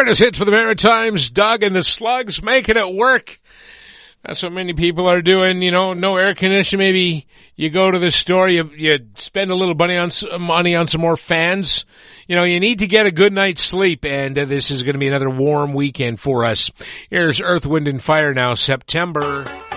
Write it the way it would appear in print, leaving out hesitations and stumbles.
Greatest hits for the Maritimes, Doug and the Slugs making it work. That's what many people are doing, you know, no air conditioning. Maybe you go to the store, you spend a little money on some more fans. You know, you need to get a good night's sleep, and this is going to be another warm weekend for us. Here's Earth, Wind, and Fire now, September.